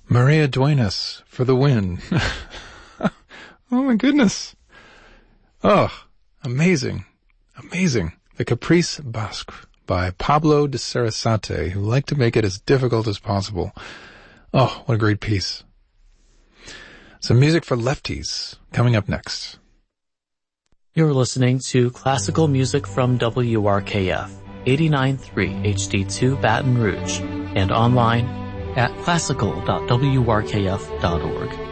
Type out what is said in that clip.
Maria Duenas for the win. Oh my goodness. Oh, amazing. Amazing. The Caprice Basque by Pablo de Sarasate, who liked to make it as difficult as possible. Oh, what a great piece. Some music for lefties coming up next. You're listening to classical music from WRKF, 89.3 HD2 Baton Rouge, and online at classical.wrkf.org.